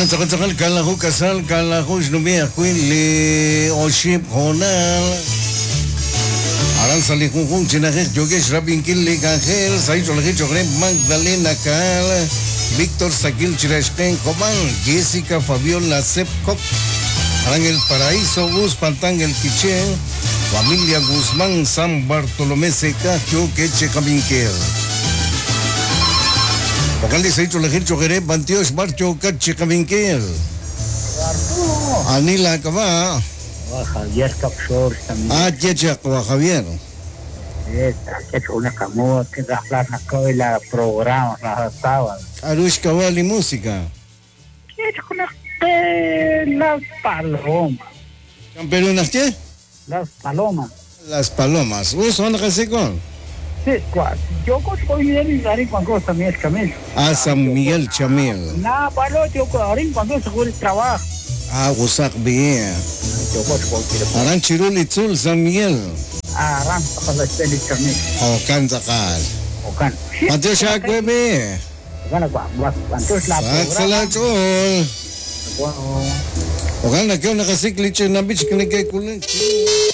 Aran sakal kalahu kasal kalahu snubia kuili oship honal. Aran salihung chinajek Yogesh Rabin Kili Gangel Sai Cholajek Chogre Magdalena Kal Víctor Sakil Chirashken Coman Jessica Fabiola Sepcop Aran el Paraíso Gus Pantang el Quiché Familia Guzmán San Bartolomé Seca Queche Cabinquel Ocal de Saicho Lejil Chogere Bantios Barcho Cache Cabinquel Anila Cava Javier Capsor también. Checha Cava Javier Esta, que una camote, que la plana y la programa, la sábado. Arush Cabal y música Que es una las palomas. ¿Camperonas qué? Las palomas. Las palomas. ¿Vos son de con? Sí, cuál. Yo conozco bien y Darín cuando también es camino. Ah, San Miguel Chamil. Nada, palo, yo con Darín cuando se fue el trabajo. Ah, Gusak bien. Yo conozco bien. Aran Chirul y Tzul San Miguel. Ram, para la escuela y camino. O Kanzakal. O can. Mateo Shakwebe. Bueno, entonces la Saksala Chul. Bueno. O gana que una casikliche na bitch que ne que kulen.